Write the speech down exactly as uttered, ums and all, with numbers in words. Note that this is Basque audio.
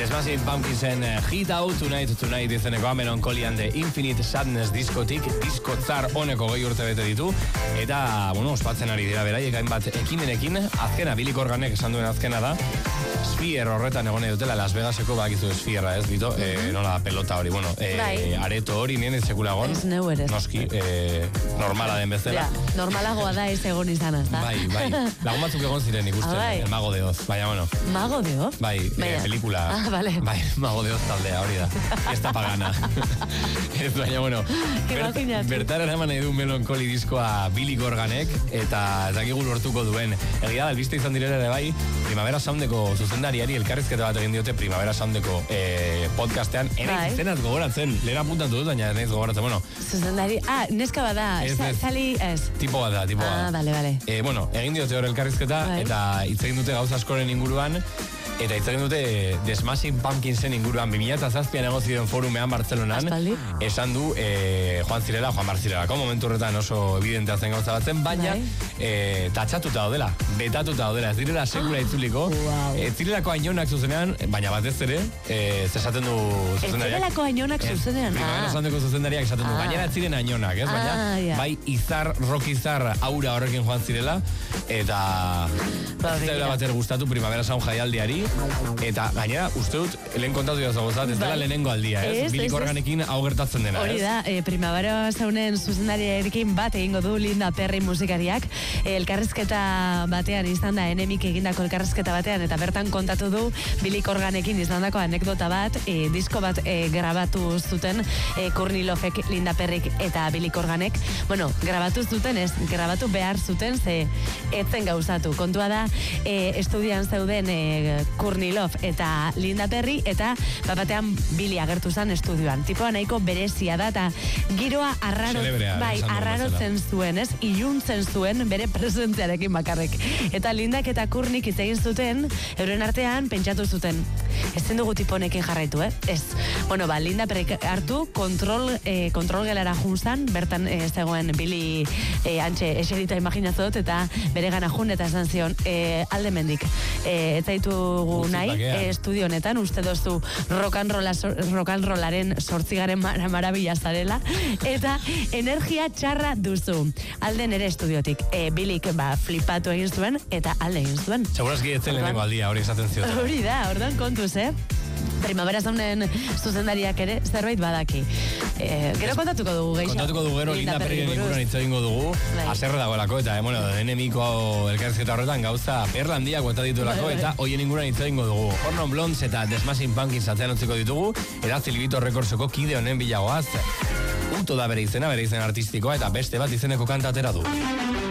Smashing Pumpkinsen hit hau Tonight Tonight izeneko Melancholy and the Infinite Sadness diskotik, disko zar honeko gehi urte bete ditu, eta, bueno, ospatzen ari dira beraiek hainbat ekimenekin. Azkena, Billy Corganek esan duen azkena da, Sphere horretan egon dutela Las Vegaseko, bakizu Sphere, ez dito, eh, nola pelota hori, bueno, eh, areto hori nien ez sekula egon, noski, eh, normala den bezala. Ja, normalagoa da ez egon izan, ez da? Bai, bai, lagun batzuk egon ziren ikusten, ah, bai. El Mago de Oz, baina, bueno. Mago de Oz? Bai, eh, pelikula, ah, vale. Bai, Mago de Oz taldea, hori da, esta pagana. Ez, baina, bueno, bert, bertara eraman nahi du Melancholy diskoa Billy Corganek, eta zakigu lortuko duen. Egia da, albiste izan direla ere bai, Primavera Soundeko zuzendariari elkarrizketa bat egin diote Primavera Soundeko eh, podcastean, enaiz izenaz gogoratzen, lehen apuntatu dut, baina enaiz gogoratzen, bueno. Zuzendari, ah, neska bada, sali ez. Tipo bat da, tipo bat da. Ah, bale, bale. Eh, bueno, egin diote hor elkarrizketa, bai. Eta hitz egin dute gauza askoren inguruan, eta hitz egin dute The Smashing Pumpkinsen inguruan, bi mila zazpian egon ziren forumean Bartzelonan, Aspaldi. Esan du eh, Joan Zirela, Joan Bar Zirelako, momentu horretan oso evidentea zen gauza batzen, baina eh, tatxatuta daudela, betatuta daudela, ez direla sekula itzuliko, wow. Ez zirelako ainonak zuzenean, baina batez ere, eh, zesaten du zuzendariak. Ez zirelako ainonak zuzenean? Primavera Soundeko zuzendariak esaten du, gainera ez ziren ainonak, ez, baina, ah, yeah. Bai izar, rock izar, aura horrekin joan zirela, eta ez dela bater gustatu Primavera Sound jaialdiari, eta gainera, uste dut, lehen kontatu jazo gozat, ez dela lehenengo aldia, ez? Billy Corganekin hau gertatzen dena, ez? Hori da, eh, Primavera Sounden zuzendariarekin bat egingo du Linda Perry musikariak, elkarrizketa batean izan da, enemik egindako elkarrizketa batean, eta bertan kontatu du Billy Corganekin izandako anekdota bat, e, disko bat e, grabatu zuten e, Courtney Loveek, Linda Perryk eta Billy Corganek. Bueno, grabatu zuten ez, grabatu behar zuten, ze etzen gauzatu. Kontua da, e, estudian zeuden e, Courtney Love eta Linda Perry, eta bapatean Billy agertu zen estudioan. Tipoa nahiko berezia da, eta giroa arraro, bai, arrarotzen zuen, ez? Iluntzen zuen bere presentziarekin bakarrik. Eta Lindak eta Courtneyk hitz egin zuten, euren artean pentsatu zuten. Ezen dugu tiponekin jarraitu, eh? Ez. Bueno, ba, Linda Perryk hartu, kontrol, eh, kontrol gelara junzan, bertan eh, zegoen Billy eh, antxe eserita imaginatzot, eta bere gana jun, eta esan zion, eh, alde mendik. Eh, eta ditugu nahi, eh, estudio honetan, uste dozu rock and, rolla, rock and rollaren sortzigaren mar marabila zarela, eta energia txarra duzu. Alde nere estudiotik. Eh, Billyk ba, flipatu egin zuen, eta alde egin zuen. Segurazki etzen lehenengo aldia, hori esaten zioten. Hori da, ordan kontuz, eh? Primavera Sounden zuzendariak ere zerbait badaki. Eh, gero kontatuko dugu gehiago. Kontatuko dugu gero Linda Perryren inguruan hitz egingo dugu. Haserre dagoelako eta, bueno, enemiko elkarrizketa horretan gauza perla handiak bota dituelako, eta hoien inguruan hitz egingo dugu. Hornon Blondes eta The Smashing Pumpkins atzean utziko ditugu, eta Zilbito Recordseko kide honen bilagoaz. Uto da bere izena, bere izen artistikoa, eta beste bat izeneko kanta atera du.